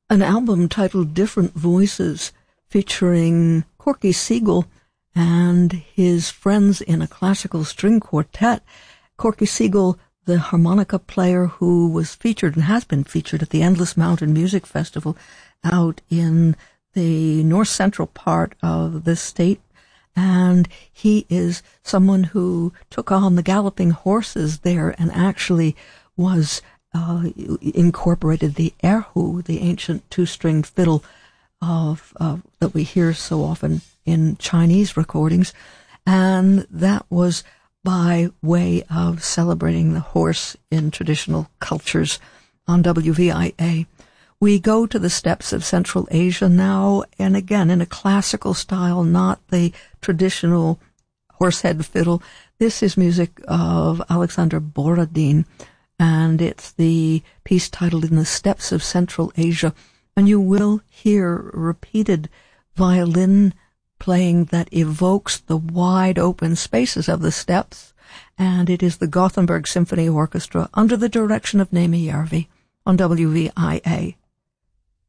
an album titled Different Voices, featuring Corky Siegel and his friends in a classical string quartet. Corky Siegel, the harmonica player who was featured and has been featured at the Endless Mountain Music Festival out in the north central part of the state. And he is someone who took on the galloping horses there and actually was incorporated the erhu, the ancient two-stringed fiddle that we hear so often in Chinese recordings. And that was by way of celebrating the horse in traditional cultures on WVIA. We go to the steppes of Central Asia now, and again, in a classical style, not the traditional horsehead fiddle. This is music of Alexander Borodin, and it's the piece titled In the Steppes of Central Asia. And you will hear repeated violin playing that evokes the wide open spaces of the steppes, and it is the Gothenburg Symphony Orchestra under the direction of Nemi Järvi on WVIA.